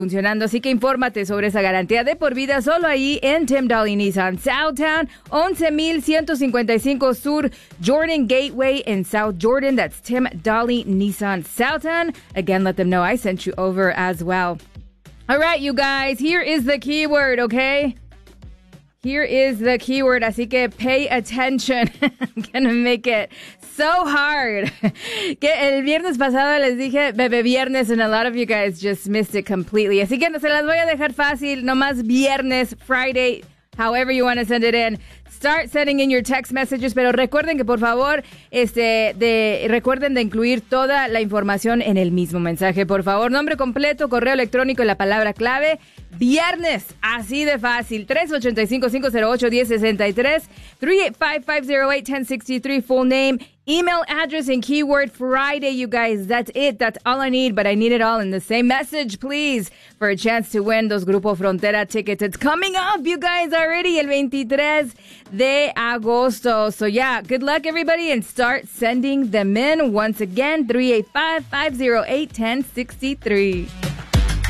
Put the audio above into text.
funcionando, así que infórmate sobre esa garantía de por vida solo ahí en Tim Dahle Nissan Southtown, 11,155 Sur Jordan Gateway in South Jordan. That's Tim Dahle Nissan Southtown. Again, let them know I sent you over as well. All right, you guys, here is the keyword, okay? Here is the keyword, así que pay attention. I'm gonna make it so hard. Que el viernes pasado les dije bebé viernes and a lot of you guys just missed it completely. Así que no se las voy a dejar fácil, nomás viernes, Friday, however you want to send it in. Start sending in your text messages, pero recuerden que por favor, recuerden de incluir toda la información en el mismo mensaje. Por favor, nombre completo, correo electrónico y la palabra clave. Viernes, así de fácil. 385-508-1063, 385-508-1063, full name, email address, and keyword Friday, you guys. That's it. That's all I need, but I need it all in the same message, please, for a chance to win those Grupo Frontera tickets. It's coming up, you guys, already, el 23 de agosto. So, yeah, good luck, everybody, and start sending them in. Once again, 385-508-1063.